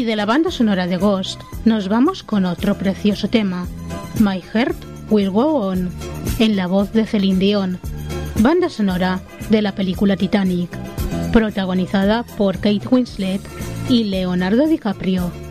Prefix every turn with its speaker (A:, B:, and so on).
A: de la banda sonora de Ghost nos vamos con otro precioso tema, My Heart Will Go On, en la voz de Celine Dion, banda sonora de la película Titanic, protagonizada por Kate Winslet y Leonardo DiCaprio.